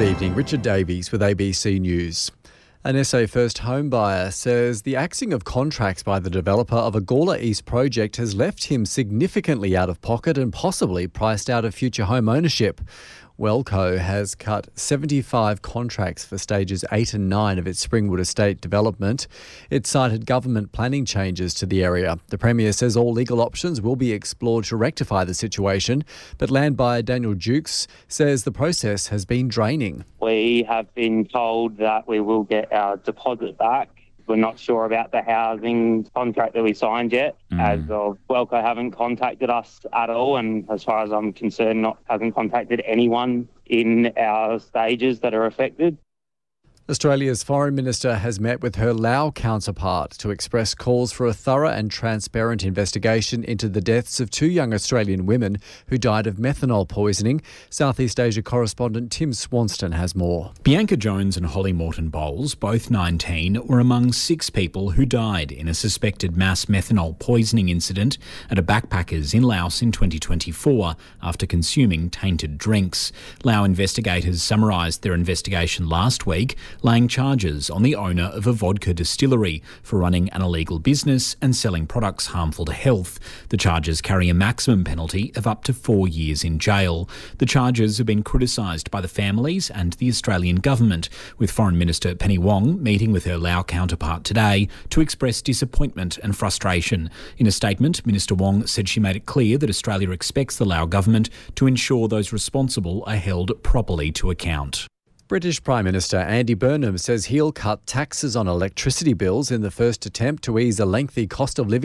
Good evening, Richard Davies with ABC News. An SA First home buyer says the axing of contracts by the developer of a Gawler East project has left him significantly out of pocket and possibly priced out of future home ownership. Wellco has cut 75 contracts for stages 8 and 9 of its Springwood Estate development. It cited government planning changes to the area. The Premier says all legal options will be explored to rectify the situation, but land buyer Daniel Jukes says the process has been draining. We have been told that we will get our deposit back. We're not sure about the housing contract that we signed yet. As of Wellco haven't contacted us at all, and as far as I'm concerned, hasn't contacted anyone in our stages that are affected. Australia's Foreign Minister has met with her Lao counterpart to express calls for a thorough and transparent investigation into the deaths of 2 young Australian women who died of methanol poisoning. Southeast Asia correspondent Tim Swanston has more. Bianca Jones and Holly Morton Bowles, both 19, were among 6 people who died in a suspected mass methanol poisoning incident at a backpackers in Laos in 2024 after consuming tainted drinks. Lao investigators summarised their investigation last week, laying charges on the owner of a vodka distillery for running an illegal business and selling products harmful to health. The charges carry a maximum penalty of up to 4 years in jail. The charges have been criticised by the families and the Australian government, with Foreign Minister Penny Wong meeting with her Lao counterpart today to express disappointment and frustration. In a statement, Minister Wong said she made it clear that Australia expects the Lao government to ensure those responsible are held properly to account. British Prime Minister Andy Burnham says he'll cut taxes on electricity bills in the first attempt to ease a lengthy cost of living